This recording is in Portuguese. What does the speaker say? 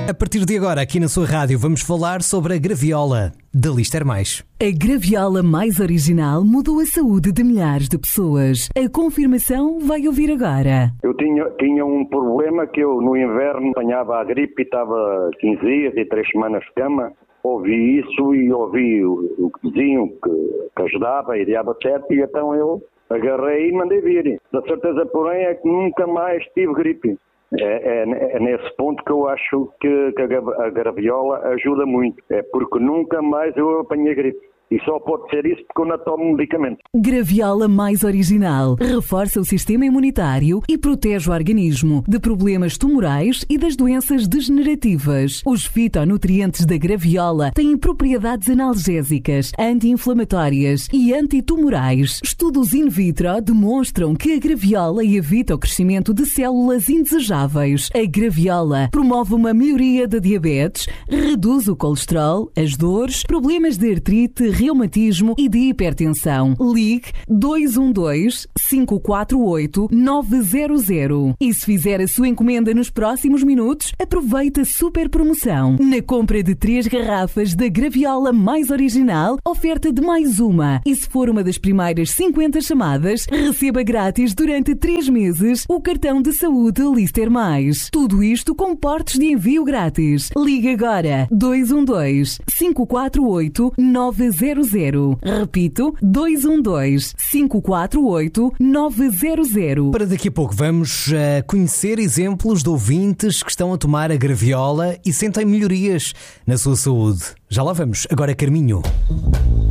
A partir de agora, aqui na sua rádio, vamos falar sobre a graviola da Lister Mais. A graviola mais original mudou a saúde de milhares de pessoas. A confirmação vai ouvir agora. Eu tinha um problema que eu no inverno apanhava a gripe e estava 15 dias e 3 semanas de cama. Ouvi isso e ouvi o que diziam que ajudava e dava certo, e então eu agarrei e mandei vir. Da certeza, porém, é que nunca mais tive gripe. É nesse ponto que eu acho que a graviola ajuda muito. É porque nunca mais eu apanhei gripe. E só pode ser isso porque eu não tomo medicamento. Graviola mais original. Reforça o sistema imunitário e protege o organismo de problemas tumorais e das doenças degenerativas. Os fitonutrientes da graviola têm propriedades analgésicas, anti-inflamatórias e antitumorais. Estudos in vitro demonstram que a graviola evita o crescimento de células indesejáveis. A graviola promove uma melhoria da diabetes, reduz o colesterol, as dores, problemas de artrite, reumatismo e de hipertensão. Ligue 212-548-900. E se fizer a sua encomenda nos próximos minutos, aproveite a super promoção. Na compra de 3 garrafas da graviola mais original, oferta de mais uma. E se for uma das primeiras 50 chamadas, receba grátis durante 3 meses o cartão de saúde Lister Mais. Tudo isto com portes de envio grátis. Ligue agora 212-548-900. Repito, 212-548-900. Para daqui a pouco vamos conhecer exemplos de ouvintes que estão a tomar a graviola e sentem melhorias na sua saúde. Já lá vamos. Agora, Carminho.